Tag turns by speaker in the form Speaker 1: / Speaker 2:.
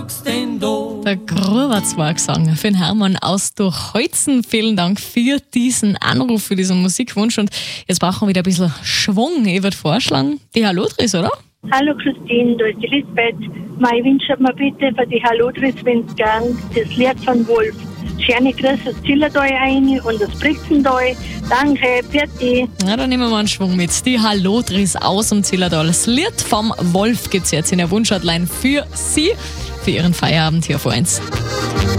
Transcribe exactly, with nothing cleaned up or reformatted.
Speaker 1: sagst denn du?
Speaker 2: Der Gruberzwerg-Song für den Hermann aus Durchholzen. Vielen Dank für diesen Anruf, für diesen Musikwunsch. Und jetzt brauchen wir wieder ein bisschen Schwung. Ich würde vorschlagen, die Hallodris, oder?
Speaker 3: Hallo Christine, da ist die Lisbeth. Ich wünsche mir bitte für die Hallodris, wenn es gern, das Lied von Wolf. Schöne Grüße das Zillertal rein und das Brixental. Danke, Pfiat.
Speaker 2: Na, dann nehmen wir einen Schwung mit. Die Hallodris aus dem Zillertal. Das Lied vom Wolf gibt es jetzt in der Wunschhotline für Sie, für Ihren Feierabend hier vor uns.